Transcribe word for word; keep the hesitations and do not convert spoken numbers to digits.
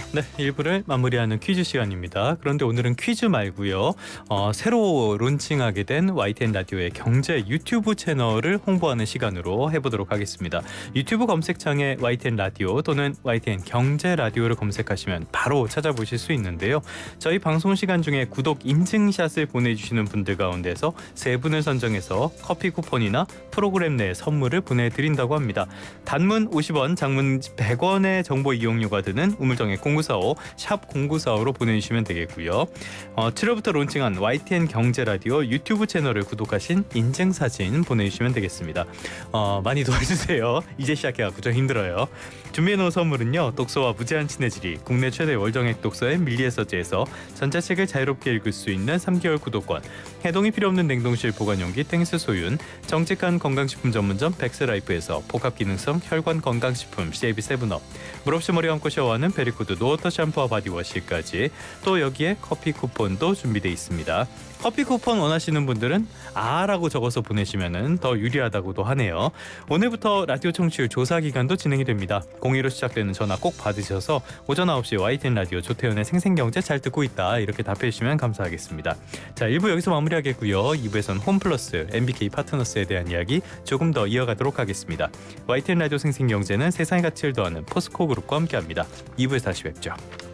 네, 일 부를 마무리하는 퀴즈 시간입니다. 그런데 오늘은 퀴즈 말고요. 어, 새로 론칭하게 된 와이티엔 라디오의 경제 유튜브 채널을 홍보하는 시간으로 해보도록 하겠습니다. 유튜브 검색창에 와이티엔 라디오 또는 와이티엔 경제 라디오를 검색하시면 바로 찾아보실 수 있는데요. 저희 방송 시간 중에 구독 인증샷을 보내주시는 분들 가운데서 세 분을 선정해서 커피 쿠폰이나 프로그램 내 선물을 보내드린다고 합니다. 단문 오십 원, 장문 백 원의 정보 이용료가 드는 우물정의 공구사오 샵 공구사오로 보내주시면 되겠고요. 어, 칠 월부터 론칭한 와이티엔 경제라디오 유튜브 채널을 구독하신 인증사진 보내주시면 되겠습니다. 어, 많이 도와주세요. 이제 시작해갖고 좀 힘들어요. 준비해놓은 선물은요. 독서와 무제한 친해지기, 국내 최대 월정액 독서의 밀리에서지에서 전자책을 자유롭게 읽을 수 있는 삼 개월 구독권, 해동이 필요 없는 냉동실 보관용기 땡스 소윤, 정직한 건강식품 전문점 백스라이프에서 복합기능성 혈관 건강식품 씨에이비 세븐업, 물 없이 머리 감고 샤워하는 베리코드 노워터 샴푸와 바디워시까지, 또 여기에 커피 쿠폰도 준비되어 있습니다. 커피 쿠폰 원하시는 분들은 아라고 적어서 보내시면 더 유리하다고도 하네요. 오늘부터 라디오 청취율 조사 기간도 진행이 됩니다. 공이로 시작되는 전화 꼭 받으셔서 오전 아홉 시 와이티엔 라디오 조태현의 생생경제 잘 듣고 있다 이렇게 답해 주시면 감사하겠습니다. 자, 일 부 여기서 마무리하겠고요. 이 부에서는 홈플러스, 엠비케이 파트너스에 대한 이야기 조금 더 이어가도록 하겠습니다. 와이티엔 라디오 생생경제는 세상의 가치를 더하는 포스코 그룹과 함께합니다. 이 부에서 다시 뵙죠.